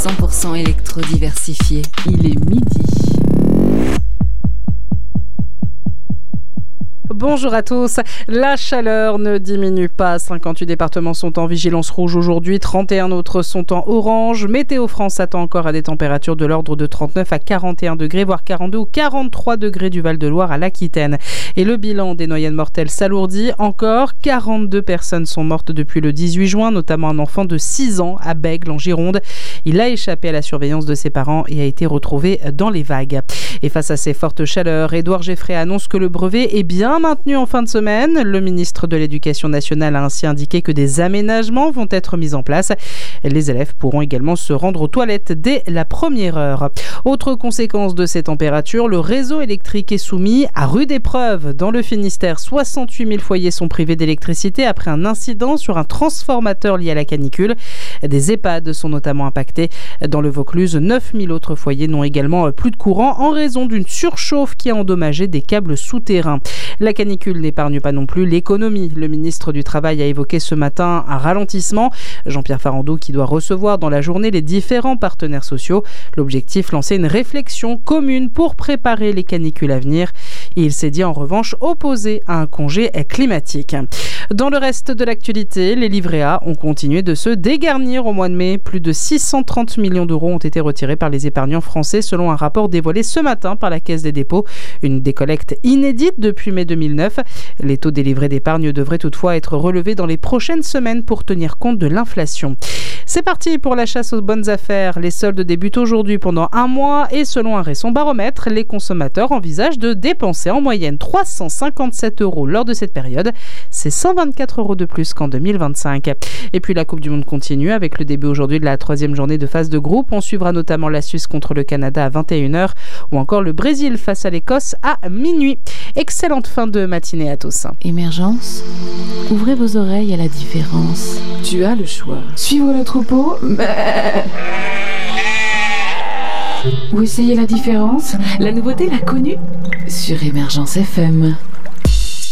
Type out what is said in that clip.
100% électro-diversifié. Il est midi. Bonjour à tous. La chaleur ne diminue pas. 58 départements sont en vigilance rouge aujourd'hui. 31 autres sont en orange. Météo France attend encore à des températures de l'ordre de 39 à 41 degrés, voire 42 ou 43 degrés du Val-de-Loire à l'Aquitaine. Et le bilan des noyades mortelles s'alourdit encore. 42 personnes sont mortes depuis le 18 juin, notamment un enfant de 6 ans à Bègles en Gironde. Il a échappé à la surveillance de ses parents et a été retrouvé dans les vagues. Et face à ces fortes chaleurs, Édouard Geoffrey annonce que le brevet est bien maintenu en fin de semaine. Le ministre de l'Éducation nationale a ainsi indiqué que des aménagements vont être mis en place. Les élèves pourront également se rendre aux toilettes dès la première heure. Autre conséquence de ces températures, le réseau électrique est soumis à rude épreuve. Dans le Finistère, 68 000 foyers sont privés d'électricité après un incident sur un transformateur lié à la canicule. Des EHPAD sont notamment impactés. Dans le Vaucluse, 9 000 autres foyers n'ont également plus de courant en raison d'une surchauffe qui a endommagé des câbles souterrains. La canicule n'épargne pas non plus l'économie. Le ministre du Travail a évoqué ce matin un ralentissement. Jean-Pierre Farandou qui doit recevoir dans la journée les différents partenaires sociaux. L'objectif, lancer une réflexion commune pour préparer les canicules à venir. Et il s'est dit en revanche opposé à un congé climatique. Dans le reste de l'actualité, les livrets A ont continué de se dégarnir au mois de mai. Plus de 630 millions d'euros ont été retirés par les épargnants français selon un rapport dévoilé ce matin par la Caisse des dépôts. Une décollecte inédite depuis mai 2009. Les taux des livrets d'épargne devraient toutefois être relevés dans les prochaines semaines pour tenir compte de l'inflation. C'est parti pour la chasse aux bonnes affaires. Les soldes débutent aujourd'hui pendant un mois et selon un récent baromètre, les consommateurs envisagent de dépenser en moyenne 357 € lors de cette période. C'est 124 € de plus qu'en 2025. Et puis la Coupe du Monde continue avec le début aujourd'hui de la 3e journée de phase de groupe. On suivra notamment la Suisse contre le Canada à 21h ou encore le Brésil face à l'Écosse à minuit. Excellente fin de matinée à tous. Émergence, ouvrez vos oreilles à la différence. Tu as le choix. Suivre le troupeau, ou essayer la différence. La nouveauté, la connue Sur Émergence FM.